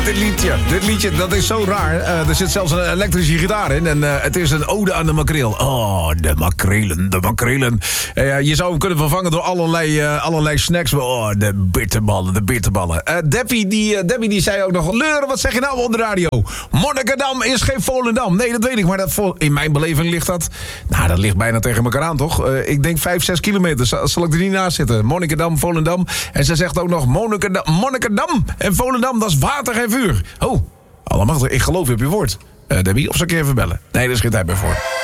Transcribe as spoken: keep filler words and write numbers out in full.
dit liedje, dit liedje, dat is zo raar. Uh, er zit zelfs een elektrische gitaar in. En uh, het is een ode aan de makreel. Oh, de makrelen, de makrelen. Uh, je zou hem kunnen vervangen door allerlei, uh, allerlei snacks. Oh, de bitterballen, de bitterballen. Uh, Debbie, die, uh, Debbie die zei ook nog... Leuren, wat zeg je nou op de radio? Monnikendam is geen Volendam. Nee, dat weet ik, maar dat vol... in mijn beleving ligt dat... Nou, dat ligt bijna tegen elkaar aan, toch? Uh, ik denk vijf, zes kilometer. Zal, zal ik er niet naast zitten? Monnikendam, Volendam. En ze zegt ook nog Monnikendam, Monnikendam en Volendam, dat is water en vuur. Oh, allemachtig, ik geloof op je woord. Uh, Debbie, of zal ik je even bellen? Nee, er is geen tijd meer voor.